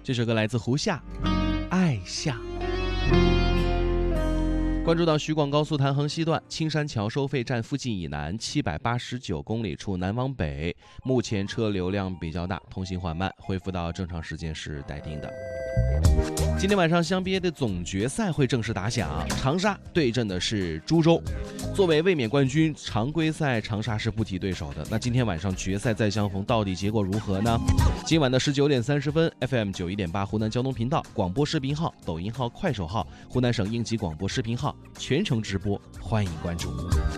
这首歌来自胡夏，爱夏。关注到徐广高速潭衡西段青山桥收费站附近以南789公里处南往北，目前车流量比较大，通行缓慢，恢复到正常时间是待定的。今天晚上湘 BA 的总决赛会正式打响，长沙对阵的是株洲。作为卫冕冠军，常规赛长沙是不敌对手的。那今天晚上决赛再相逢，到底结果如何呢？今晚的19点30分 ，FM 91.8湖南交通频道广播视频号、抖音号、快手号、湖南省应急广播视频号全程直播，欢迎关注。